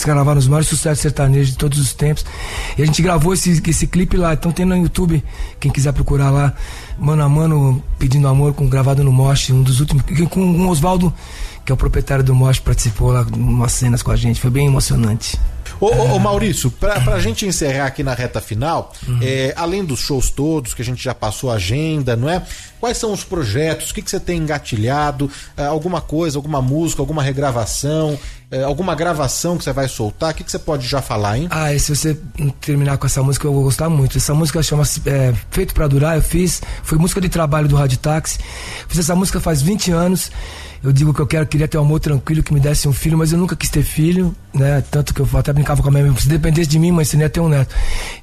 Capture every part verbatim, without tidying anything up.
gravaram os maiores sucessos sertanejos de todos os tempos. E a gente gravou esse, esse clipe lá, então tem no YouTube, quem quiser procurar lá, Mano a Mano Pedindo Amor, com, gravado no Mosh, um dos últimos, com o Oswaldo, que é o proprietário do Mosh, participou lá de umas cenas com a gente, foi bem emocionante. Ô, ô, ô Maurício, pra, pra gente encerrar aqui na reta final, uhum. é, além dos shows todos, que a gente já passou a agenda, não é? Quais são os projetos? O que, que você tem engatilhado? É, alguma coisa, alguma música, alguma regravação, é, alguma gravação que você vai soltar? O que, que você pode já falar, hein? Ah, e se você terminar com essa música, eu vou gostar muito. Essa música chama-se é, Feito Pra Durar, eu fiz, foi música de trabalho do Rádio Táxi. Fiz essa música faz vinte anos. Eu digo que eu quero, queria ter um amor tranquilo, que me desse um filho, mas eu nunca quis ter filho, né? Tanto que eu até brincava com a minha mãe, se dependesse de mim, mãe, você nem ia ter um neto.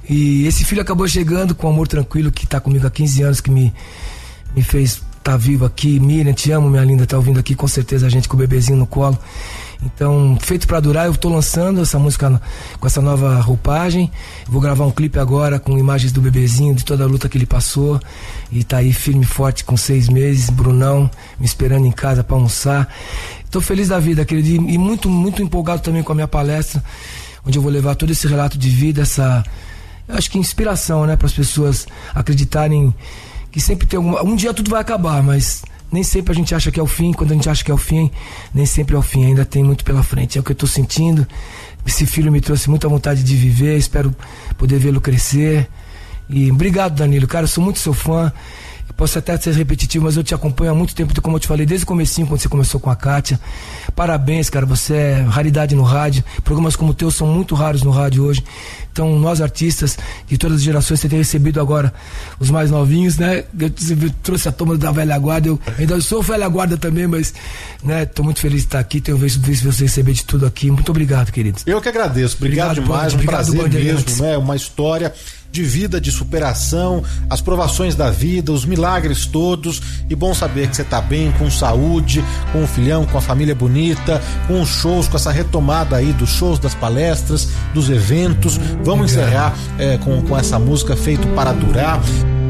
E esse filho acabou chegando com um amor tranquilo, que tá comigo há quinze anos, que me, me fez estar tá vivo aqui. Miriam, te amo, minha linda, tá ouvindo aqui, com certeza a gente com o bebezinho no colo. Então, Feito Pra Durar, eu tô lançando essa música com essa nova roupagem. Vou gravar um clipe agora com imagens do bebezinho, de toda a luta que ele passou. E tá aí firme e forte com seis meses, Brunão, me esperando em casa pra almoçar. Tô feliz da vida, querido, e muito, muito empolgado também com a minha palestra, onde eu vou levar todo esse relato de vida, essa, eu acho que inspiração, né, para as pessoas acreditarem que sempre tem alguma, um dia tudo vai acabar, mas nem sempre a gente acha que é o fim. Quando a gente acha que é o fim, nem sempre é o fim, ainda tem muito pela frente. É o que eu tô sentindo. Esse filho me trouxe muita vontade de viver, espero poder vê-lo crescer. E obrigado, Danilo, cara, eu sou muito seu fã. Eu posso até ser repetitivo, mas eu te acompanho há muito tempo, como eu te falei, desde o comecinho, quando você começou com a Kátia. Parabéns, cara, você é raridade no rádio. Programas como o teu são muito raros no rádio hoje. Então, nós artistas de todas as gerações, você tem recebido agora os mais novinhos, né? Eu trouxe a turma da velha guarda, eu ainda sou velha guarda também, mas, né, tô muito feliz de estar aqui, tenho visto, visto você receber de tudo aqui. Muito obrigado, queridos. Eu que agradeço, obrigado, obrigado demais, Band, um obrigado, prazer mesmo, né? Uma história de vida, de superação, as provações da vida, os milagres todos, e bom saber que você tá bem, com saúde, com o filhão, com a família bonita, com os shows, com essa retomada aí dos shows, das palestras, dos eventos. Vamos encerrar é, com, com essa música Feito Para Durar.